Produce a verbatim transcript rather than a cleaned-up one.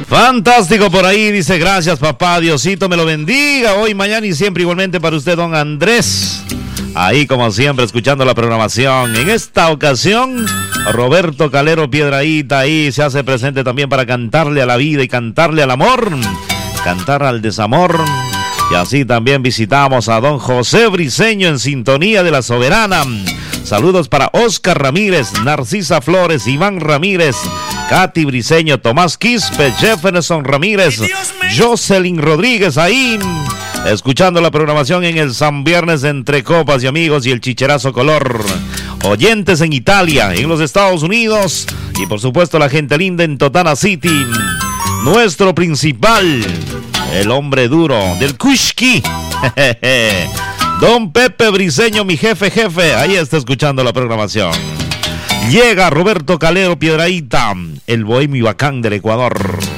Fantástico por ahí, dice, gracias papá, Diosito me lo bendiga, hoy, mañana y siempre, igualmente para usted, don Andrés. Ahí, como siempre, escuchando la programación. En esta ocasión, Roberto Calero Piedrahíta ahí se hace presente también para cantarle a la vida y cantarle al amor, cantar al desamor. Y así también visitamos a don José Briceño en sintonía de La Soberana. Saludos para Oscar Ramírez, Narcisa Flores, Iván Ramírez, Katy Briceño, Tomás Quispe, Jefferson Ramírez, Jocelyn Rodríguez ahí, escuchando la programación en el San Viernes Entre Copas y Amigos y el Chicherazo Color. Oyentes en Italia, en los Estados Unidos y por supuesto la gente linda en Totana City. Nuestro principal, el hombre duro del Kushki, don Pepe Briceño, mi jefe jefe, ahí está escuchando la programación. Llega Roberto Calero Piedrahíta, el bohemio bacán del Ecuador.